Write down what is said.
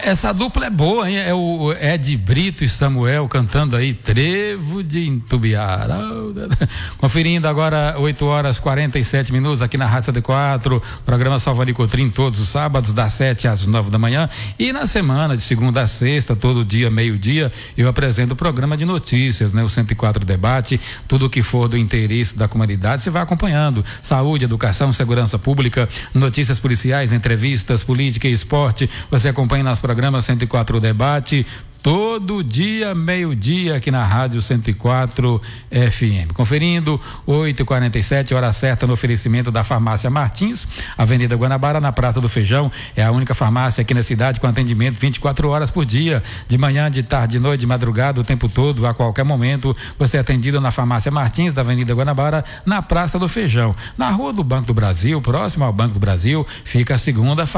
Essa dupla é boa, hein? É o Ed Brito e Samuel cantando aí Trevo de Intubiar. Conferindo agora 8h47 aqui na Rádio CD4, programa Salvador Cotrim todos os sábados das 7 às 9 da manhã, e na semana de segunda a sexta, todo dia, meio-dia, eu apresento o programa de notícias, né? O 104 Debate, tudo o que for do interesse da comunidade, você vai acompanhando: saúde, educação, segurança pública, notícias policiais, entrevistas, política e esporte. Você acompanha nosso programa 104 Debate todo dia, meio-dia, aqui na Rádio 104 FM. Conferindo 8h47, hora certa, no oferecimento da Farmácia Martins, Avenida Guanabara, na Praça do Feijão. É a única farmácia aqui na cidade com atendimento 24 horas por dia, de manhã, de tarde, de noite, de madrugada, o tempo todo, a qualquer momento. Você é atendido na Farmácia Martins, da Avenida Guanabara, na Praça do Feijão. Na Rua do Banco do Brasil, próximo ao Banco do Brasil, fica a segunda